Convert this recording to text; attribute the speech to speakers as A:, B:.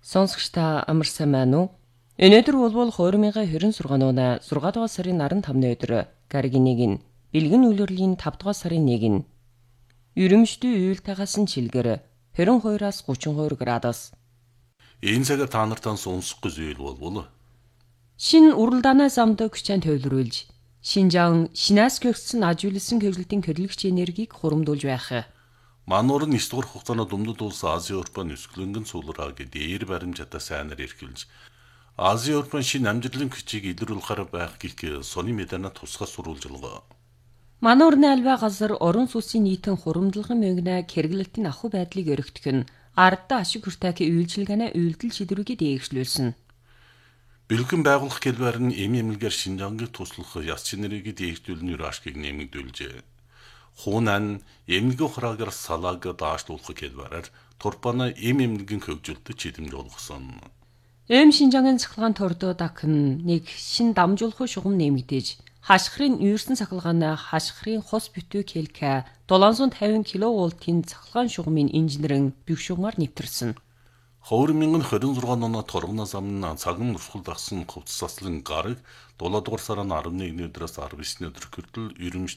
A: Сонсогч та амар сайн байна уу? Өнөөдөр бол 2026 оны 6 дугаар сарын 15-ны өдөр гаригийн 1 нь бэлгэн үйлрлийн 5 дугаар сарын 1 нь ерөмшдөө уйлтаагаас нь чилгэр 22-аас 32 градус.
B: Энэ цагаар та нартай сонсох гэж үйл болвол
A: Шин уралдаанаа замд хүчээр төвлөрүүлж Шинжаан шинаас гэгдсэн ажиулсан хэвлэлтийн хөдөлгөгч энергийг хуримдуулж байх.
B: мануур нь 9 дугаар хугацаанд Дундад улс Ази Европын өсгөлөнгөн суулрааг дээр баримжаатай сайнаар эрхэлж Ази Европын шинэ амжилтлын хүчийг илрүүлэхээр байх гих сони медана тусгай сурвалжилгаа.
A: Манай орны альва газар орон сүнсийн нийтэн хуримдлагын мөнгнө хэрэглэлтийн ахуй байдлыг өргөдөх нь ардта ашиг хүртээх үйлчилгээний үйлдэл шийдвэрийг дээгшлүүлсэн.
B: Бэлгэн байгуулах гэлбэр нь эмэмлэгээр Шинжааныг туслах яс чинэрийг дээгшүүлэн юрашгийг нэмэгдүүлжээ. Хуунан эмнэлгийн хураагаар салааг даашлуулах гэлбэрээр турпана эмэмлэгийн хөгжилтөд чидэмж болгосон.
A: Шинжаагийн цахилгаан тордоо дахин нэг шин дамжуулах шугам нэмэгдэж хашхрын юурсан цахилгааны хашхрын хос бүтүү КЛК 750 кВт-ийн цахилгаан шугамын инженерэн бэгшүүнгээр нэвтэрсэн.
B: 2026 оны торгоноос өмнө цагаан урсгал дагсан хувцас заслан гараг 7 дугаар сарын 11-ний өдрөөс 19-ний өдөр хүртэл